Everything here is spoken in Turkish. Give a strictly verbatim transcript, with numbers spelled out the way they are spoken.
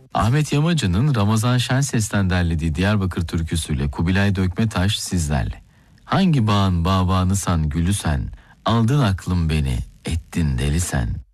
Ahmet Yamacı'nın Ramazan Şenses'ten derlediği Diyarbakır türküsüyle Kubilay Dökmetaş sizlerle. Hangi bağın bağbanı san gülü sen, aldın aklım beni, ettin deli sen.